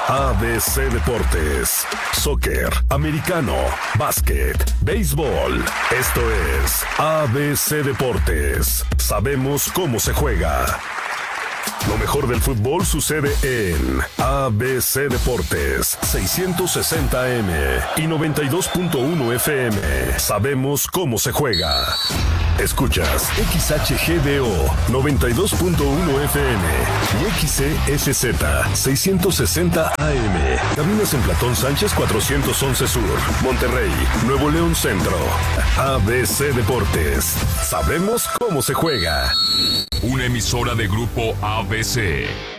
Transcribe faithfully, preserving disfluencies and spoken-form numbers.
A B C Deportes, soccer, americano, básquet, béisbol. Esto es A B C Deportes. Sabemos cómo se juega. Lo mejor del fútbol sucede en A B C Deportes, seiscientos sesenta A M y noventa y dos punto uno F M. Sabemos cómo se juega. Escuchas X H G D O noventa y dos punto uno F M y X C S Z seiscientos sesenta A M. Cabinas en Platón Sánchez cuatrocientos once Sur, Monterrey, Nuevo León Centro. A B C Deportes. Sabemos cómo se juega. Una emisora de Grupo A B C.